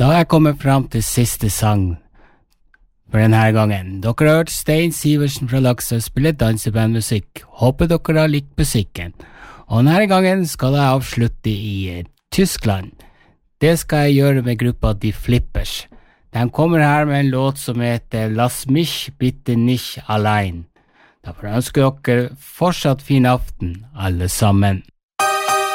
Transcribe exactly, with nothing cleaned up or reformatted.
Da er jeg kommet frem til siste sang for denne gangen. Dere har hørt Stein Sivertsen fra Laksa spille dansebandmusikk. Håper dere har likt musikken. Og denne gangen skal jeg avslutte i eh, Tyskland. Det skal jeg gjøre med gruppa Die Flippers. De kommer her med en låt som heter Lass mich bitte nicht allein. Da får jeg ønske dere fortsatt fin aften, alle sammen.